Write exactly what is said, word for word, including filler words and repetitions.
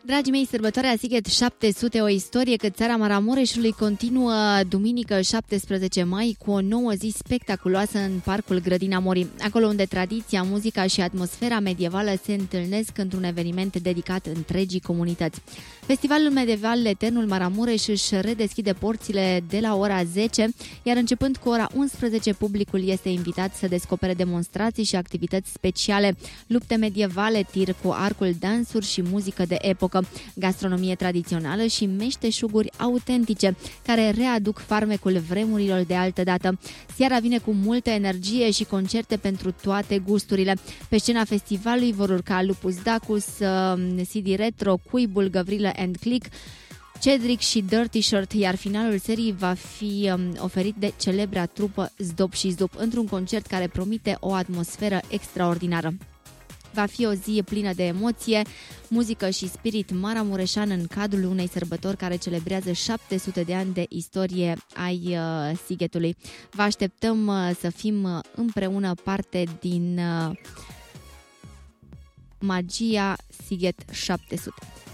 Dragii mei, sărbătoarea Sighet șapte sute, o istorie că țara Maramureșului continuă duminică șaptesprezece mai cu o nouă zi spectaculoasă în Parcul Grădina Morii, acolo unde tradiția, muzica și atmosfera medievală se întâlnesc într-un eveniment dedicat întregii comunități. Festivalul medieval Eternul Maramureș își redeschide porțile de la ora zece, iar începând cu ora unsprezece, publicul este invitat să descopere demonstrații și activități speciale, lupte medievale, tir cu arcul, dansuri și muzică de epocă, gastronomie tradițională și meșteșuguri autentice, care readuc farmecul vremurilor de altădată. Seara vine cu multă energie și concerte pentru toate gusturile. Pe scena festivalului vor urca Lupus Dacus, C D Retro, Cuibul, Gavrilă and Click, Cedric și Dirty Shirt, iar finalul serii va fi um, oferit de celebra trupă Zdop și Zdup, într-un concert care promite o atmosferă extraordinară. Va fi o zi plină de emoție, muzică și spirit maramureșan în cadrul unei sărbători care celebrează șapte sute de ani de istorie ai uh, Sighetului. Vă așteptăm uh, să fim uh, împreună parte din uh, magia Sighet șapte sute.